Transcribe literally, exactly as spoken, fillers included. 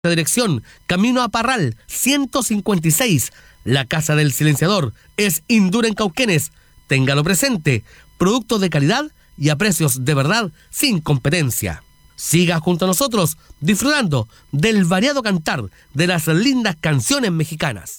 La dirección, Camino a Parral, ciento cincuenta y seis. La Casa del Silenciador es Indura en Cauquenes. Téngalo presente. Productos de calidad y a precios de verdad sin competencia. Siga junto a nosotros disfrutando del variado cantar de las lindas canciones mexicanas.